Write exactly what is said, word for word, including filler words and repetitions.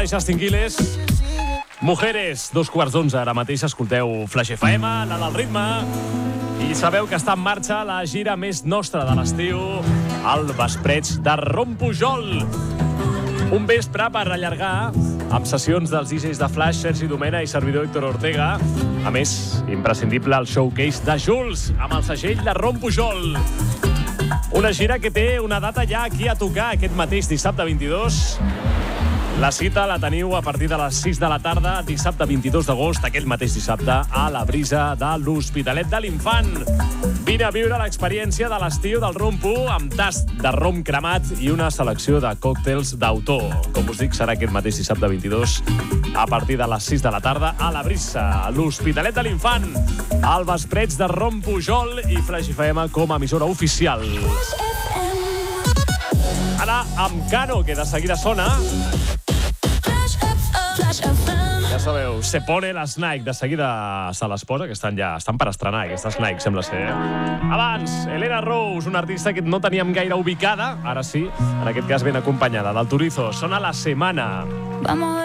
Justin Quiles. Mujeres, dos quarts d'onze, ara mateix escolteu Flash F M, la del ritme, i sabeu que està en marxa la gira més nostra de l'estiu, el Vespreig de Rom Pujol. Un vespre per allargar amb sessions dels D Js de Flash, Sergi Domena i servidor Héctor Ortega. A més, imprescindible el showcase de Jules amb el segell de Rom Pujol. Una gira que té una data ja aquí a tocar aquest mateix dissabte vint-i-dos. La cita la teniu a partir de les sis de la tarda, dissabte vint-i-dos d'agost, aquest mateix dissabte, a la brisa de l'Hospitalet de l'Infant. Vine a viure l'experiència de l'estiu del Rompu amb tast de rom cremat i una selecció de còctels d'autor. Com us dic, serà aquest mateix dissabte vint-i-dos, a partir de les sis de la tarda, a la brisa, a l'Hospitalet de l'Infant. El Vespreig de Rom Pujol i Flash F M com a emissora oficial. Ara amb Cano, que de seguida sona. Ja sabeu, se pone la Snake, de seguida se les posa, que estan ja estan per estrenar aquesta Snake, sembla ser. Abans, Helena Rose, una artista que no teníem gaire ubicada, ara sí, en aquest cas ben acompanyada, del Turizo. Sona La Semana. Vamos.